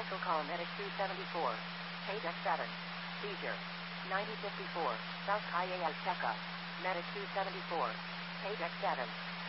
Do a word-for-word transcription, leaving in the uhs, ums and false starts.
Special call Medic two seventy-four. Paydeck seven. Seizure. ninety fifty-four. South Calle Azteca. Medic two seventy-four. Paydeck seven.